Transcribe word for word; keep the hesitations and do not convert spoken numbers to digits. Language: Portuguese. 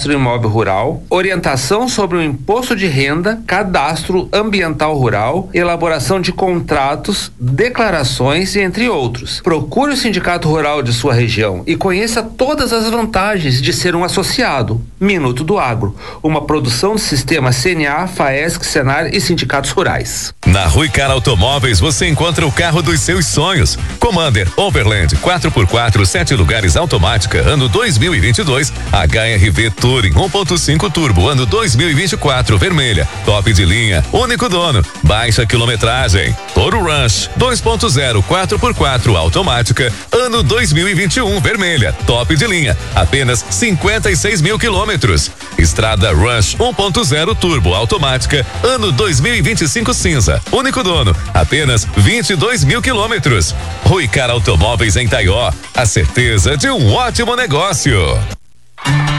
cadastro imóvel rural, orientação sobre o imposto de renda, cadastro ambiental rural, elaboração de contratos, declarações e entre outros. Procure o sindicato rural de sua região e conheça todas as vantagens de ser um associado. Minuto do Agro, uma produção do sistema C N A, FAESC, Senar e sindicatos rurais. Na Ruicar Automóveis você encontra o carro dos seus sonhos. Commander Overland quatro por quatro, sete lugares automática, ano dois mil e vinte e dois. H R V Touring um ponto cinco turbo, ano dois mil e vinte e quatro, vermelha. Top de linha, único dono, baixa quilometragem. Toro Rush dois ponto zero, quatro por quatro automática, ano dois mil e vinte e um, vermelha. Top de linha, apenas cinquenta e seis mil quilômetros. Estrada Rush um ponto zero turbo automática, ano dois mil e vinte e cinco, cinza. Único dono, apenas vinte e dois mil quilômetros. Ruicar Automóveis em Taió, a certeza de um ótimo negócio.